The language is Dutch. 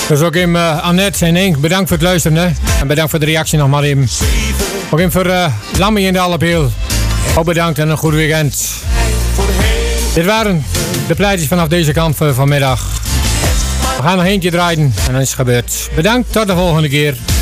Dus ook even Annette en Henk, bedankt voor het luisteren. Hè? En bedankt voor de reactie nog maar even. Ook even voor Lammie in de Allepeel. Ook bedankt en een goed weekend. Dit waren de pleitjes vanaf deze kant voor vanmiddag. We gaan nog eentje draaien en dan is het gebeurd. Bedankt, tot de volgende keer.